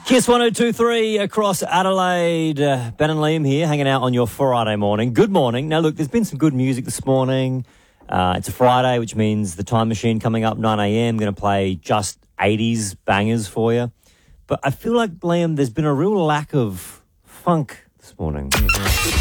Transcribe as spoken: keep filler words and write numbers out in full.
Kiss one oh two three across Adelaide. Uh, Ben and Liam here, hanging out on your Friday morning. Good morning. Now, look, there's been some good music this morning. Uh, it's a Friday, which means the Time Machine coming up nine a.m. going to play just eighties bangers for you. But I feel like, Liam, there's been a real lack of funk this morning.